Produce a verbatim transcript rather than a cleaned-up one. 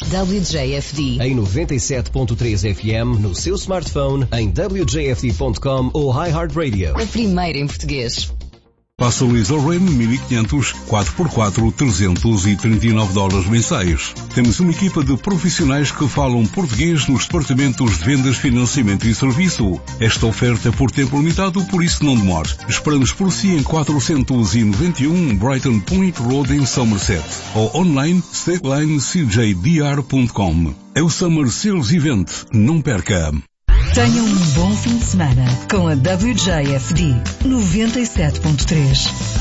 W J F D. Em noventa e sete ponto três F M, no seu smartphone, em w j f d ponto com ou iHeartRadio. A primeira em português. Passa o Isoren mil e quinhentos quatro por quatro trezentos e trinta e nove dólares mensais. Temos uma equipa de profissionais que falam português nos departamentos de vendas, financiamento e serviço. Esta oferta é por tempo limitado, por isso não demore. Esperamos por si em quatrocentos e noventa e um Brighton Point Road em Somerset ou online stateline c j d r ponto com. É o Summer Sales Event. Não perca! Tenham um bom fim de semana com a W J F D noventa e sete ponto três.